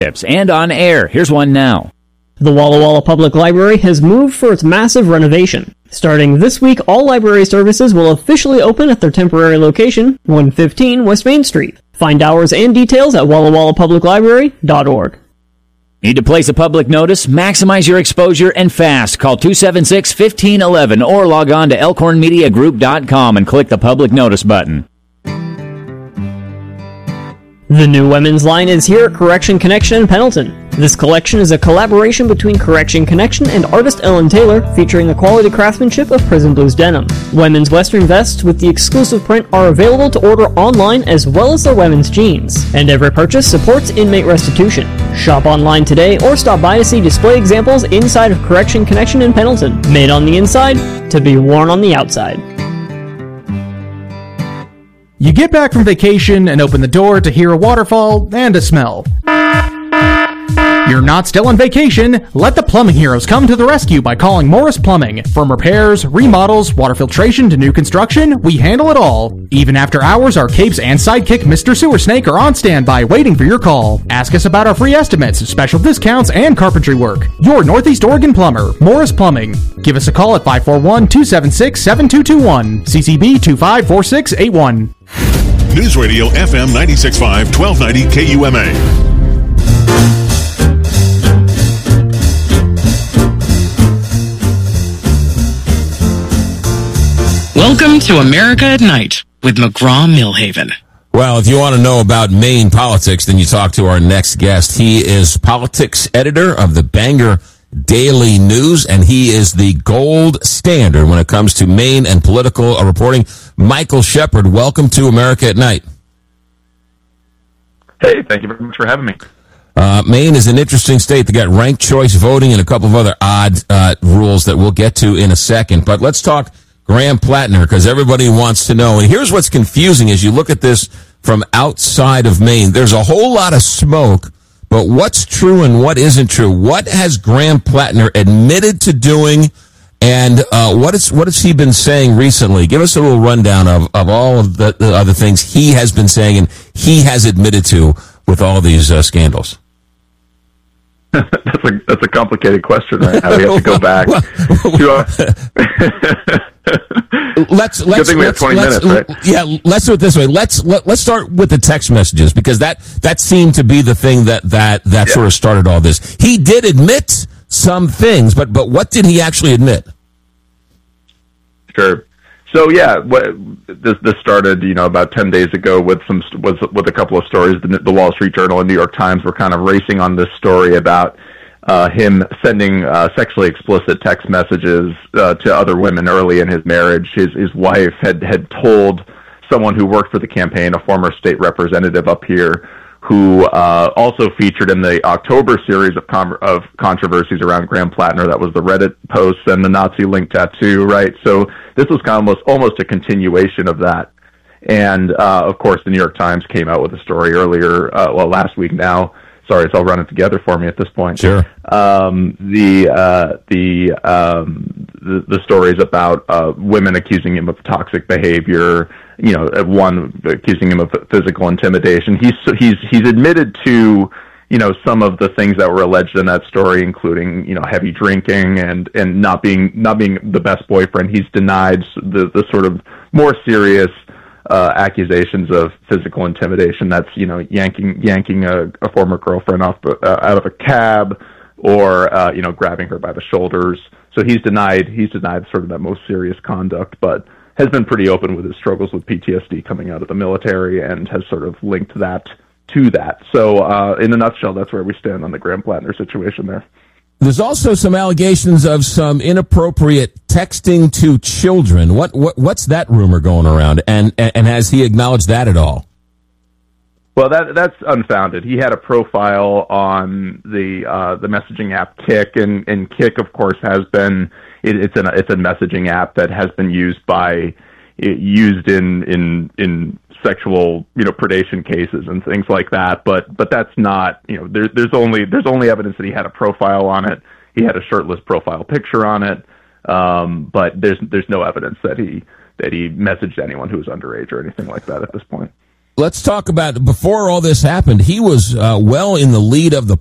And on air, here's one now. The Walla Walla Public Library has moved for its massive renovation. Starting this week, all library services will officially open at their temporary location, 115 West Main Street. Find hours and details at wallawallapubliclibrary.org. Need to place a public notice? Maximize your exposure and fast. Call 276-1511 or log on to elkhornmediagroup.com and click the public notice button. The new women's line is here at Correction Connection in Pendleton. This collection is a collaboration between Correction Connection and artist Ellen Taylor, featuring the quality craftsmanship of Prison Blues denim. Women's western vests with the exclusive print are available to order online, as well as their women's jeans. And every purchase supports inmate restitution. Shop online today or stop by to see display examples inside of Correction Connection in Pendleton. Made on the inside, to be worn on the outside. You get back from vacation and open the door to hear a waterfall and a smell. You're not still on vacation. Let the plumbing heroes come to the rescue by calling Morris Plumbing. From repairs, remodels, water filtration to new construction, we handle it all. Even after hours, our capes and sidekick Mr. Sewer Snake are on standby waiting for your call. Ask us about our free estimates, special discounts, and carpentry work. Your Northeast Oregon plumber, Morris Plumbing. Give us a call at 541-276-7221. CCB 254681. News Radio FM 96.5, 1290 KUMA. Welcome to America at Night with McGraw-Millhaven. Well, if you want to know about Maine politics, then you talk to our next guest. He is politics editor of the Bangor Daily News, and he is the gold standard when it comes to Maine and political reporting. Michael Shepard, welcome to America at Night. Hey, thank you very much for having me. Maine is an interesting state. They got ranked choice voting and a couple of other odd rules that we'll get to in a second. But let's talk Graham Plattner, because everybody wants to know. And here's what's confusing as you look at this from outside of Maine. There's a whole lot of smoke, but what's true and what isn't true? What has Graham Plattner admitted to doing, and what has he been saying recently? Give us a little rundown of all of the other things he has been saying and he has admitted to with all these scandals. That's a complicated question right now. We have to go back. Let's we have 20 minutes, right? Yeah, let's do it this way. Let's start with the text messages, because that seemed to be the thing that sort of started all this. He did admit some things, but what did he actually admit? Sure. So this started about 10 days ago with a couple of stories. The Wall Street Journal and New York Times were kind of racing on this story about him sending sexually explicit text messages to other women early in his marriage. His wife had told someone who worked for the campaign, a former state representative up here, who also featured in the October series of controversies around Graham Plattner. That was the Reddit posts and the Nazi link tattoo, right? So this was kind of almost a continuation of that. And, of course, the New York Times came out with a story earlier, last week now. Sorry, it's all running together for me at this point. Sure. The stories about women accusing him of toxic behavior, one accusing him of physical intimidation. He's admitted to some of the things that were alleged in that story, including heavy drinking and not being the best boyfriend. He's denied the sort of more serious accusations of physical intimidation. That's yanking a former girlfriend out of a cab, or grabbing her by the shoulders. So he's denied sort of that most serious conduct, but has been pretty open with his struggles with PTSD coming out of the military, and has sort of linked that to that. So in a nutshell, that's where we stand on the Graham Plattner situation there. There's also some allegations of some inappropriate texting to children. What's that rumor going around? And has he acknowledged that at all? Well, that's unfounded. He had a profile on the messaging app Kik, and Kik, of course, has been it's a messaging app that has been used in sexual predation cases and things like that. But that's not there's only evidence that he had a profile on it. He had a shirtless profile picture on it. But there's no evidence that he messaged anyone who was underage or anything like that at this point. Let's talk about, before all this happened, he was well in the lead of the